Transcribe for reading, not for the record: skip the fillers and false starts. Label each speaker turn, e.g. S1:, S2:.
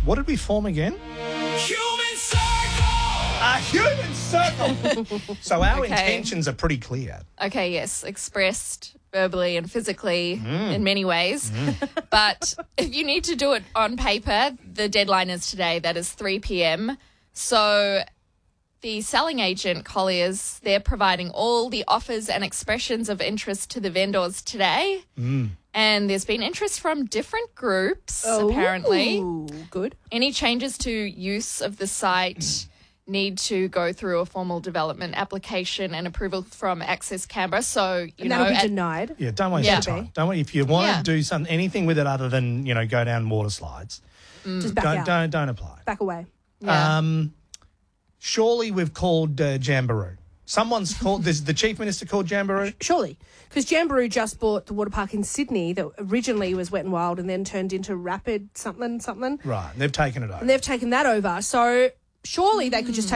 S1: What did we form again?
S2: Human circle!
S1: A human circle. So our intentions are pretty clear.
S3: Okay, yes, expressed verbally and physically in many ways. But if you need to do it on paper, the deadline is today. That is 3 p.m. So the selling agent, Colliers, they're providing all the offers and expressions of interest to the vendors today. And there's been interest from different groups, apparently.
S4: Good.
S3: Any changes to use of the site need to go through a formal development application and approval from Access Canberra. So,
S4: And that'll be denied.
S1: Yeah, don't waste your time. Don't if you want to do anything with it other than, go down water slides.
S4: Just back out.
S1: Don't apply.
S4: Back away.
S3: Yeah.
S1: Surely we've called Jamboree. Someone's called, the Chief Minister called Jamboree?
S4: Surely. Because Jamboree just bought the water park in Sydney that originally was Wet and Wild and then turned into Rapid something.
S1: Right, and they've taken it over.
S4: And they've taken that over. So surely they could just take